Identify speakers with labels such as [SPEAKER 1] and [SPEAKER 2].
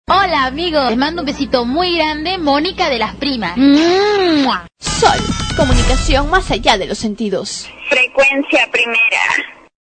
[SPEAKER 1] Hola amigos, les mando un besito muy grande, Mónica de las Primas.
[SPEAKER 2] Sol, comunicación más allá de los sentidos.
[SPEAKER 3] Frecuencia primera.